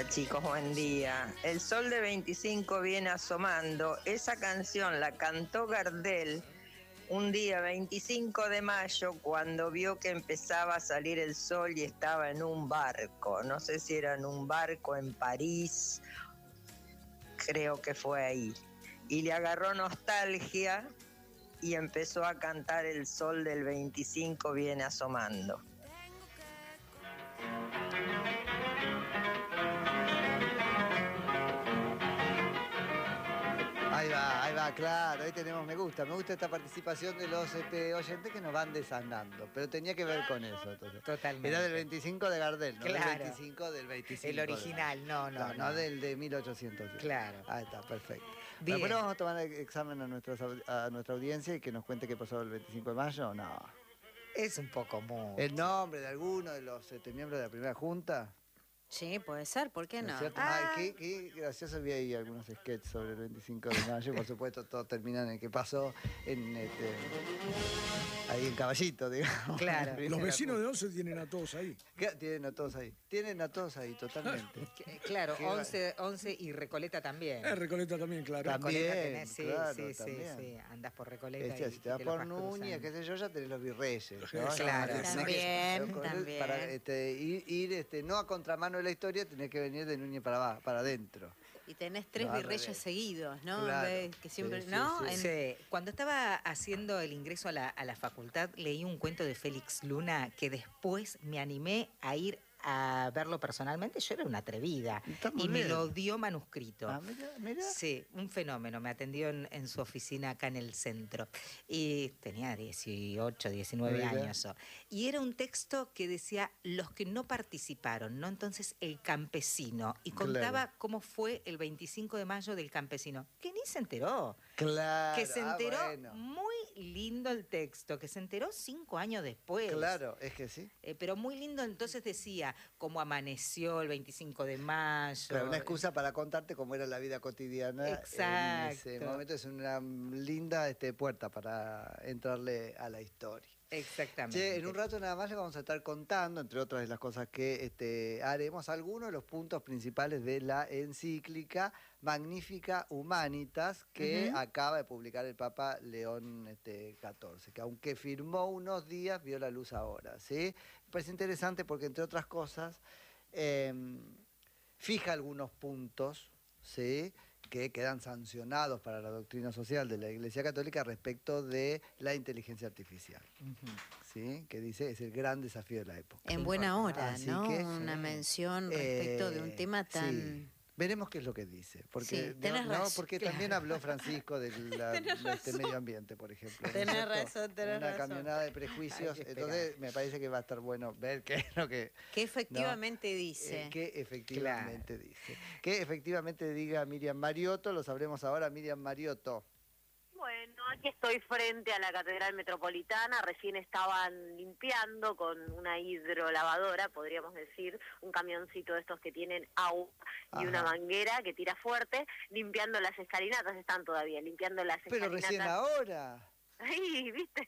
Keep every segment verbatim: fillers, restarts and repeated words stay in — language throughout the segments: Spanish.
Hola chicos, buen día. El sol de veinticinco viene asomando. Esa canción la cantó Gardel un día veinticinco de mayo cuando vio que empezaba a salir el sol y estaba en un barco. No sé si era en un barco en París, creo que fue ahí. Y le agarró nostalgia y empezó a cantar El sol del veinticinco viene asomando. Ahí va, ahí va, claro, ahí tenemos, me gusta, me gusta esta participación de los este, oyentes que nos van desandando, pero tenía que ver con eso, entonces. Totalmente. Era del veinticinco de Gardel, no claro. del veinticinco del veinticinco. El original, de... no, no, no, no. no del de mil ochocientos. Claro. Ahí está, perfecto. Bien. Bueno, pero vamos a tomar examen a, nuestras, a nuestra audiencia y que nos cuente qué pasó el veinticinco de mayo, no. Es un poco mucho. ¿El nombre de alguno de los este, miembros de la primera junta? Sí, puede ser, ¿por qué no? ¿No es Ah. Ay, qué, qué gracioso, vi ahí algunos sketches sobre el veinticinco de mayo, por supuesto todos terminan en que pasó en este, ahí en Caballito, digamos. Claro. Los vecinos de Once tienen a todos ahí. Tienen a todos ahí, tienen a todos ahí, totalmente. Claro, Qué once, once y Recoleta también. Eh, Recoleta también, claro. También, Recoleta tenés, sí, claro, sí, también. sí, sí, andás por Recoleta. Decía, y, si te vas y te los por vas Núñez, cruzando. qué sé yo, ya tenés los virreyes, ¿no? Claro, también, Para, también. para este, ir, ir este, no a contramano de la historia, tenés que venir de Núñez para abajo, para adentro. Y tenés tres No, al virreyes revés. seguidos, ¿no? Claro. En vez que siempre, Sí, sí, ¿no? sí. En- Sí, cuando estaba haciendo el ingreso a la, a la facultad, leí un cuento de Félix Luna que después me animé a ir a verlo personalmente. Yo era una atrevida Está muy y me bien. lo dio manuscrito. Ah, mira, mira. Sí, un fenómeno. Me atendió en, en su oficina acá en el centro. Y tenía dieciocho, diecinueve Mira. años. oh. Y era un texto que decía los que no participaron, ¿no? Entonces, el campesino. Y contaba Claro. cómo fue el veinticinco de mayo del campesino, que ni se enteró. Claro. Que se ah, enteró, bueno. muy lindo el texto, que se enteró cinco años después. Claro, es que sí. Eh, pero muy lindo, entonces decía cómo amaneció el veinticinco de mayo. Claro, una excusa para contarte cómo era la vida cotidiana Exacto. en ese momento. Es una linda este, puerta para entrarle a la historia. Exactamente. Che, en un rato nada más le vamos a estar contando, entre otras de las cosas que este, haremos, algunos de los puntos principales de la encíclica Magnifica Humanitas que Ujú. acaba de publicar el Papa León este, catorce, que aunque firmó unos días, vio la luz ahora, ¿sí? Me parece interesante porque, entre otras cosas, eh, fija algunos puntos, ¿sí?, que quedan sancionados para la doctrina social de la Iglesia Católica respecto de la inteligencia artificial, Ujú. ¿sí?, que dice es el gran desafío de la época. En buena hora, Así ¿no? que, Una sí. mención respecto Eh, de un tema tan... sí. Veremos qué es lo que dice, porque Sí, tenés no, razón, porque claro. también habló Francisco del la- Tenés de este razón. medio ambiente, por ejemplo. ¿no es Tenés cierto? razón, tenés Una razón. camionada de prejuicios, Hay que entonces esperar. me parece que va a estar bueno ver qué es lo que Que efectivamente ¿no? dice. Eh, que efectivamente dice. Que efectivamente diga Miriam Mariotto, lo sabremos ahora. Miriam Mariotto. Bueno, aquí estoy frente a la Catedral Metropolitana, recién estaban limpiando con una hidrolavadora, podríamos decir, un camioncito de estos que tienen agua y Ajá. una manguera que tira fuerte, limpiando las escalinatas, están todavía limpiando las Pero escalinatas. recién ahora. Ay, ¿viste?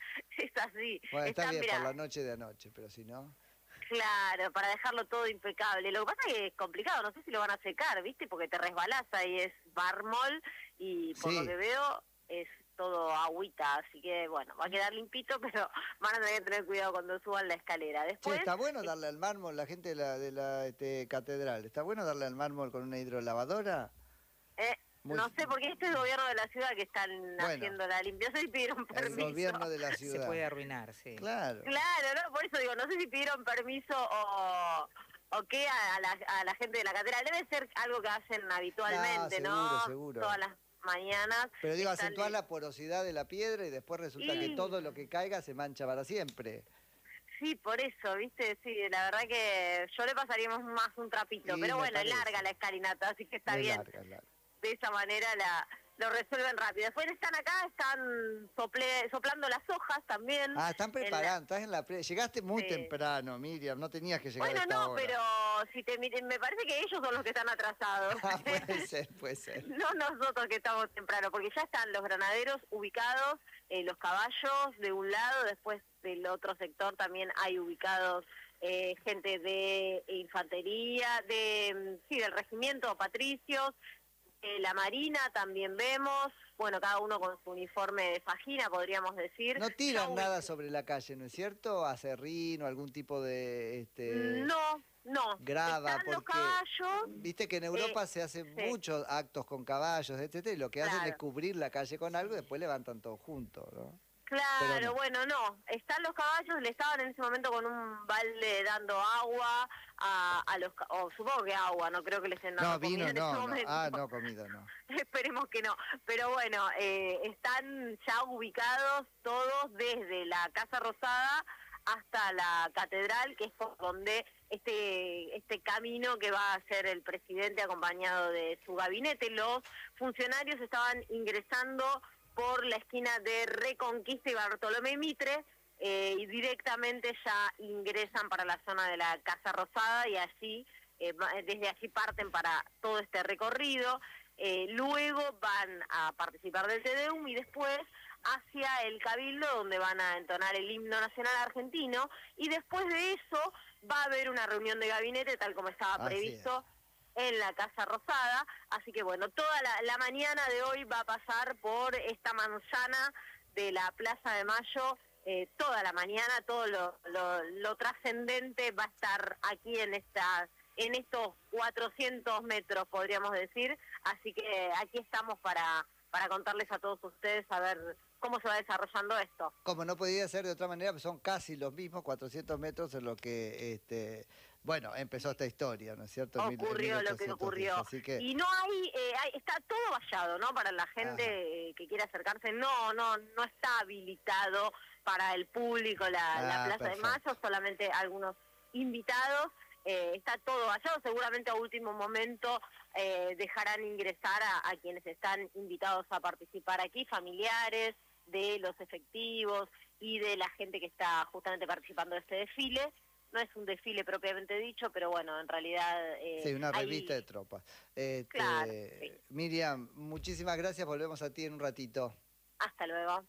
Es así. Bueno, está Están, bien mirá, por la noche de anoche, pero si no... claro, para dejarlo todo impecable. Lo que pasa es que es complicado, no sé si lo van a secar, ¿viste? Porque te resbalás y es mármol y por Sí. lo que veo es todo agüita, así que bueno, va a quedar limpito, pero van a tener que tener cuidado cuando suban la escalera. Che, Después, está bueno eh, darle al mármol, la gente de la, de la este, catedral, ¿está bueno darle al mármol con una hidrolavadora? eh, Muy- no sé, porque este es el gobierno de la ciudad que están Bueno. haciendo la limpieza y pidieron El permiso. gobierno de la Se ciudad. puede arruinar, sí. Claro. Claro, ¿no? Por eso digo, no sé si pidieron permiso o, o qué a la, a la gente de la catedral. Debe ser algo que hacen habitualmente, No, ¿no? seguro, seguro. Todas las mañanas. Pero digo, están- acentuar la porosidad de la piedra y después resulta Y- que todo lo que caiga se mancha para siempre. Sí, por eso, ¿viste? Sí, la verdad que yo le pasaríamos más un trapito. Y pero me bueno, es parece. larga la escalinata, así que está Es bien. larga, es larga. De esa manera la lo resuelven rápido. Después están acá, están sople, soplando las hojas también. Ah, están en la- preparando, estás en la pre... Llegaste muy Sí. temprano, Miriam, no tenías que llegar Bueno, a esta no, hora. pero si te miren, me parece que ellos son los que están atrasados. Ah, puede ser, puede ser. No nosotros que estamos temprano, porque ya están los granaderos ubicados, eh, los caballos de un lado, después del otro sector también hay ubicados eh, gente de infantería, de sí, del regimiento, patricios, de la Marina también vemos, bueno, cada uno con su uniforme de fajina, podríamos decir. No tiran Ya nada ubi- sobre la calle, ¿no es cierto? Acerrín o algún tipo de este, No, no, grava, están los porque caballos, viste que en eh, Europa se hacen sí, muchos actos con caballos, etcétera, y lo que hacen es claro. cubrir la calle con algo y después levantan todo juntos, ¿no? Pero Claro, no. bueno, no, están los caballos, le estaban en ese momento con un balde dando agua a, a los, ca- o supongo que agua, no creo que le estén dando No, vino, comida en ese no, no. momento. Ah, no, comida, no. Esperemos que no, pero bueno, eh, están ya ubicados todos desde la Casa Rosada hasta la catedral, que es por donde este este camino que va a hacer el presidente acompañado de su gabinete. Los funcionarios estaban ingresando por la esquina de Reconquista y Bartolomé Mitre, eh, y directamente ya ingresan para la zona de la Casa Rosada y allí, eh, va- desde allí parten para todo este recorrido. Eh, luego van a participar del Te Deum y después hacia el Cabildo, donde van a entonar el himno nacional argentino, y después de eso va a haber una reunión de gabinete, tal como estaba Así previsto en la Casa Rosada. Así que bueno, toda la, la mañana de hoy va a pasar por esta manzana de la Plaza de Mayo, eh, toda la mañana, todo lo, lo, lo trascendente va a estar aquí en esta, en estos cuatrocientos metros, podríamos decir. Así que aquí estamos para, para contarles a todos ustedes a ver cómo se va desarrollando esto. Como no podía ser de otra manera, pues son casi los mismos cuatrocientos metros en lo que, este, bueno, empezó esta historia, ¿no es cierto? En mil- en Ocurrió lo que mil ochocientos diez, ocurrió. Así que, Y no hay, eh, hay- está todo vallado, ¿no? Para la gente Ajá. eh, que quiere acercarse, no, no, no está habilitado para el público la, la Ah, Plaza de perfecto. Mayo, solamente algunos invitados. Eh, está todo vallado, seguramente a último momento eh, dejarán ingresar a, a quienes están invitados a participar aquí, familiares de los efectivos y de la gente que está justamente participando de este desfile. No es un desfile propiamente dicho, pero bueno, en realidad... eh, sí, una hay- revista de tropas. Este, Claro, sí. Miriam, muchísimas gracias, volvemos a ti en un ratito. Hasta luego.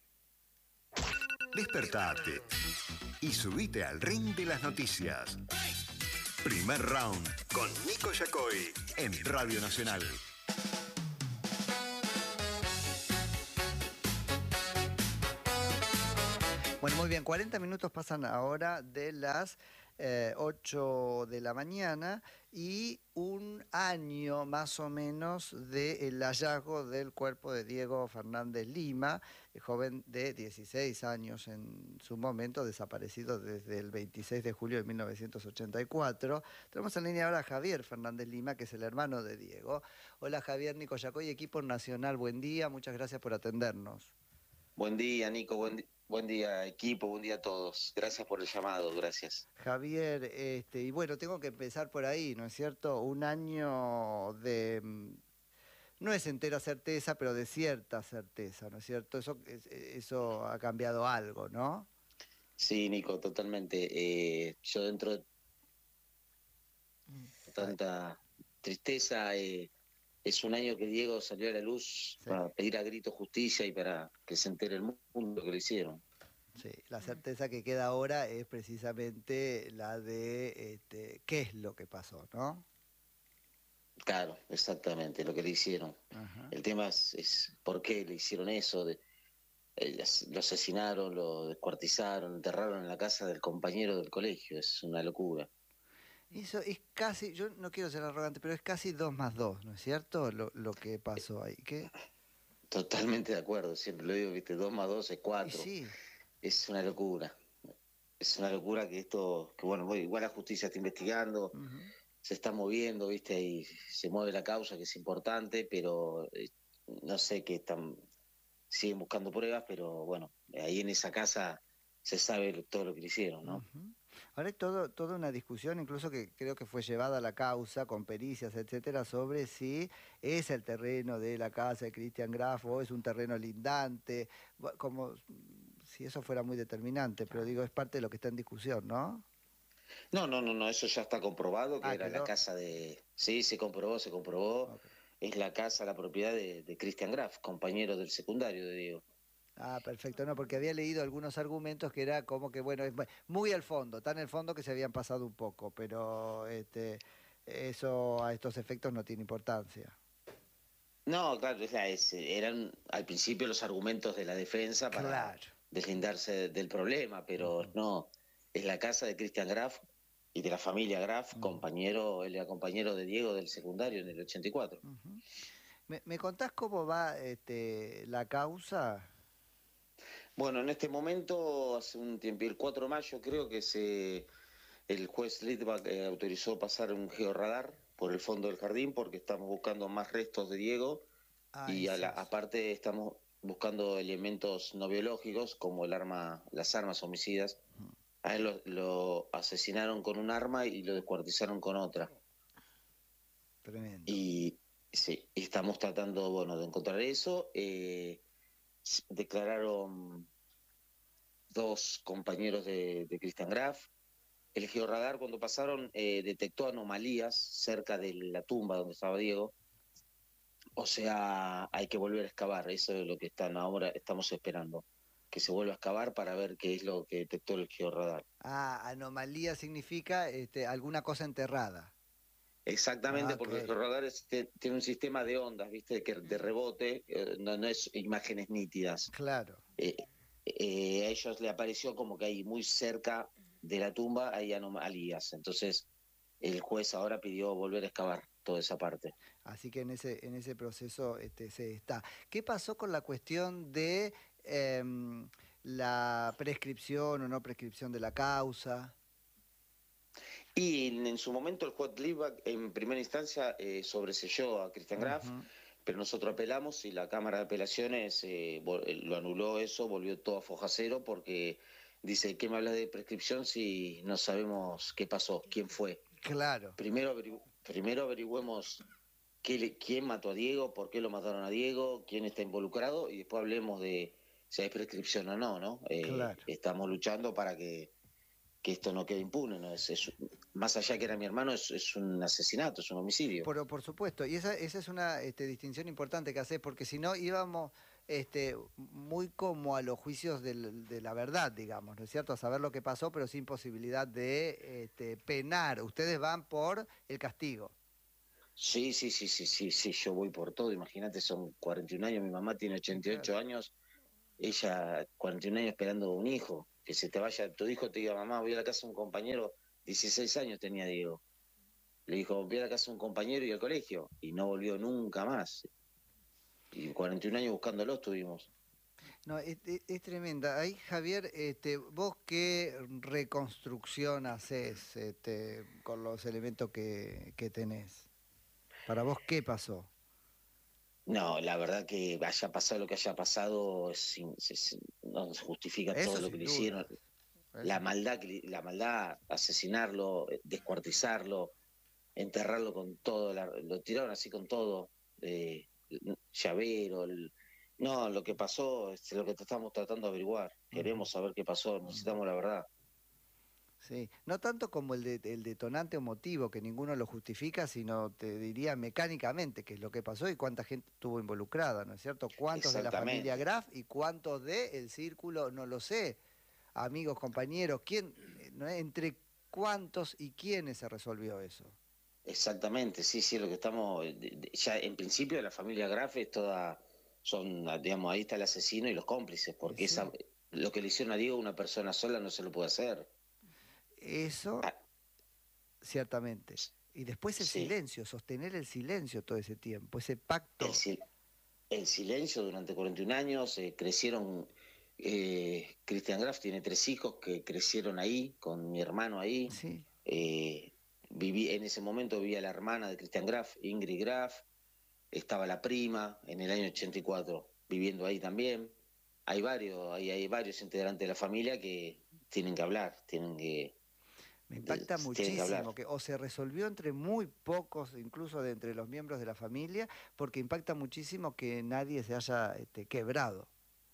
Despertate y subite al ring de las noticias. Primer round con Nico Yacoy en Radio Nacional. Bueno, muy bien, cuarenta minutos pasan ahora de las eh, ocho de la mañana y un año más o menos del hallazgo del cuerpo de Diego Fernández Lima, el joven de dieciséis años en su momento, desaparecido desde el veintiséis de julio de mil novecientos ochenta y cuatro. Tenemos en línea ahora a Javier Fernández Lima, que es el hermano de Diego. Hola Javier, Nico Yacoy, equipo nacional, buen día, muchas gracias por atendernos. Buen día, Nico. Buen, di- buen día, equipo. Buen día a todos. Gracias por el llamado. Gracias. Javier, este, y bueno, tengo que empezar por ahí, ¿no es cierto? Un año de, mm, no es entera certeza, pero de cierta certeza, ¿no es cierto? Eso, es- eso ha cambiado algo, ¿no? Sí, Nico, totalmente. Eh, yo dentro de tanta tristeza, eh, es un año que Diego salió a la luz Sí. para pedir a grito justicia y para que se entere el mundo que le hicieron. Sí, la certeza que queda ahora es precisamente la de este, qué es lo que pasó, ¿no? Claro, exactamente, lo que le hicieron. Ajá. El tema es, es por qué le hicieron eso. De, eh, as- lo asesinaron, lo descuartizaron, enterraron en la casa del compañero del colegio. Es una locura. Eso es casi, yo no quiero ser arrogante, pero es casi dos más dos, ¿no es cierto? Lo, lo que pasó ahí. ¿Qué? Totalmente de acuerdo, siempre lo digo, viste, dos más dos es Y cuatro. sí, Es una locura. Es una locura que esto, que bueno, igual la justicia está investigando, ujú. se está moviendo, viste, y se mueve la causa, que es importante, pero eh, no sé qué están, siguen buscando pruebas, pero bueno, ahí en esa casa se sabe lo- todo lo que le hicieron, ¿no? Ujú. Ahora hay todo, toda una discusión, incluso que creo que fue llevada a la causa con pericias, etcétera, sobre si es el terreno de la casa de Christian Graf o es un terreno lindante, bu- como mm, si eso fuera muy determinante, pero digo, es parte de lo que está en discusión, ¿no? No, no, no, no, eso ya está comprobado, que Ah, era quedó. la casa de... Sí, se comprobó, se comprobó. Ok. Es la casa, la propiedad de, de Christian Graf, compañero del secundario de Diego. Ah, perfecto, no, porque había leído algunos argumentos que era como que, bueno, es muy al fondo, tan al fondo que se habían pasado un poco, pero este, eso a estos efectos no tiene importancia. No, claro, o sea, es, eran al principio los argumentos de la defensa para Claro. deslindarse del problema, pero Ujú. no, es la casa de Christian Graf y de la familia Graf, Ujú. compañero, él era compañero de Diego del secundario en el ochenta y cuatro. Ujú. ¿Me, me contás cómo va este, la causa? Bueno, en este momento, hace un tiempo, el cuatro de mayo creo que se el juez Litvak eh, autorizó pasar un georradar por el fondo del jardín porque estamos buscando más restos de Diego Ah, y a la- eso es. aparte estamos buscando elementos no biológicos como el arma, las armas homicidas. Ujú. A él lo, lo asesinaron con un arma y lo descuartizaron con otra. Tremendo. Y sí, estamos tratando, bueno, de encontrar eso. Eh, s- declararon dos compañeros de, de Christian Graf. El georradar cuando pasaron eh, detectó anomalías cerca de la tumba donde estaba Diego. O sea, hay que volver a excavar. Eso es lo que están ahora estamos esperando. Que se vuelva a excavar para ver qué es lo que detectó el georradar. Ah, anomalía significa este, alguna cosa enterrada. Exactamente, Ah, porque el ok. georradar es- te- tiene un sistema de ondas, ¿viste? Que de rebote, eh, no, no es imágenes nítidas. Claro. Eh, eh, a ellos le apareció como que hay muy cerca de la tumba hay anomalías. Entonces, el juez ahora pidió volver a excavar toda esa parte. Así que en ese, en ese proceso este, se está. ¿Qué pasó con la cuestión de em, la prescripción o no prescripción de la causa? Y en, en su momento el juez Litvak en primera instancia eh, sobreselló a Christian Graf, Ujú. pero nosotros apelamos y la Cámara de Apelaciones eh, vol- eh, lo anuló eso, volvió todo a foja cero porque dice, ¿qué me hablas de prescripción si no sabemos qué pasó, quién fue? Claro. Primero, averigu- primero averigüemos qué le- quién mató a Diego, por qué lo mataron a Diego, quién está involucrado y después hablemos de si hay prescripción o no, ¿no? Eh, Claro. estamos luchando para que, que esto no quede impune, ¿no? Es, es- más allá que era mi hermano, es, es un asesinato, es un homicidio. Por, por supuesto, y esa, esa es una este, distinción importante que haces, porque si no íbamos este, muy como a los juicios del- de la verdad, digamos, ¿no es cierto? A saber lo que pasó, pero sin posibilidad de este, penar. Ustedes van por el castigo. Sí, sí, sí, sí, sí, sí, yo voy por todo, imagínate, son cuarenta y un años, mi mamá tiene ochenta y ocho Claro. años, ella cuarenta y un años esperando un hijo, que se te vaya, tu hijo te diga, mamá, voy a la casa de un compañero, dieciséis años tenía Diego. Le dijo, voy a la casa de un compañero y al colegio. Y no volvió nunca más. Y cuarenta y un años buscándolo estuvimos. No, es, es- es tremenda. Ahí, Javier, este, ¿vos qué reconstrucción haces este, con los elementos que, que tenés? ¿Para vos qué pasó? No, la verdad que haya pasado lo que haya pasado, es in- es- no se justifica todo Eso lo que sin le duda. hicieron. Eso La sin- maldad, que le- la maldad, asesinarlo, eh, descuartizarlo, enterrarlo con todo, la- lo tiraron así con todo, eh, llavero, el- no, lo que pasó es lo que estamos tratando de averiguar. Queremos saber qué pasó, necesitamos la verdad. Sí, no tanto como el, de- el detonante o motivo, que ninguno lo justifica, sino te diría mecánicamente qué es lo que pasó y cuánta gente estuvo involucrada, ¿no es cierto? ¿Cuántos de la familia Exactamente. Graf y cuántos de el círculo, no lo sé, amigos, compañeros, quién, eh, ¿no? Entre cuántos y quiénes se resolvió eso? Exactamente, sí, sí, lo que estamos, de- de- ya en principio la familia Graf es toda, son, digamos, ahí está el asesino y los cómplices, Y porque sí, esa, lo que le hicieron a Diego una persona sola no se lo puede hacer. eso Ah, ciertamente. Y después el sí, silencio, sostener el silencio todo ese tiempo, ese el, pacto. sil- el silencio durante cuarenta y un años, eh, crecieron, eh, Christian Graf tiene tres hijos que crecieron ahí, con mi hermano ahí, Sí, eh, viví, en ese momento vivía la hermana de Christian Graf, Ingrid Graf, estaba la prima en el año ochenta y cuatro viviendo ahí también. Hay varios, hay, hay varios integrantes de la familia que tienen que hablar, tienen que, me de- impacta tienen que hablar. muchísimo que o se resolvió entre muy pocos, incluso de entre los miembros de la familia, porque impacta muchísimo que nadie se haya este, quebrado.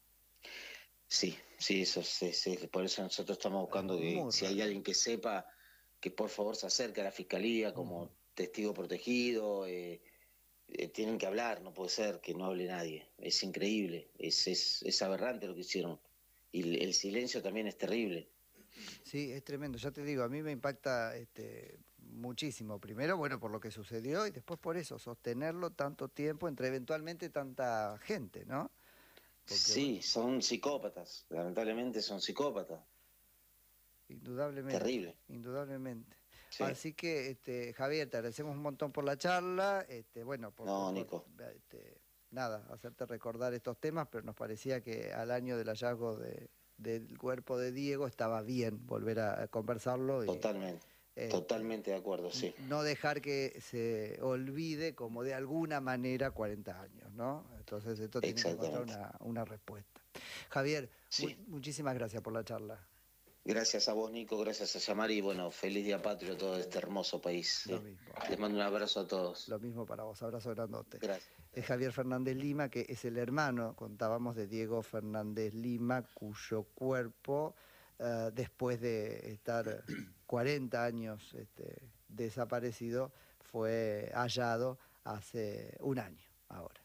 Sí, sí, eso es, es- es- por eso nosotros estamos Es buscando que muy si hay raro. alguien que sepa, que por favor se acerque a la fiscalía Ujú. como testigo protegido, eh, eh, tienen que hablar, no puede ser que no hable nadie. Es increíble, es, es, es aberrante lo que hicieron. Y el, el silencio también es terrible. Sí, es tremendo. Ya te digo, a mí me impacta este, muchísimo. Primero, bueno, por lo que sucedió y después por eso, sostenerlo tanto tiempo entre eventualmente tanta gente, ¿no? Porque, sí, bueno, son psicópatas, lamentablemente son psicópatas. Indudablemente. Terrible. Indudablemente. Sí. Así que, este, Javier, te agradecemos un montón por la charla. Este, bueno, por, No, por- Nico. por, este, nada, hacerte recordar estos temas, pero nos parecía que al año del hallazgo de, del cuerpo de Diego estaba bien volver a, a conversarlo. Y, Totalmente, este, totalmente de acuerdo, sí. no dejar que se olvide como de alguna manera cuarenta años, ¿no? Entonces esto tiene que encontrar una, una respuesta. Javier, Sí. mu- muchísimas gracias por la charla. Gracias a vos, Nico, gracias a Yamari y bueno, feliz día patrio a todo este hermoso país. Lo ¿sí? mismo. Les mando un abrazo a todos. Lo mismo para vos, abrazo grandote. Gracias. Es Javier Fernández Lima, que es el hermano, contábamos, de Diego Fernández Lima, cuyo cuerpo, eh, después de estar cuarenta años este, desaparecido, fue hallado hace un año ahora.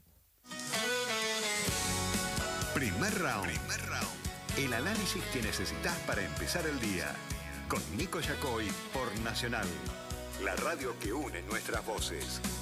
Primer round. Primer round. El análisis que necesitas para empezar el día. Con Nico Yacoy por Nacional. La radio que une nuestras voces.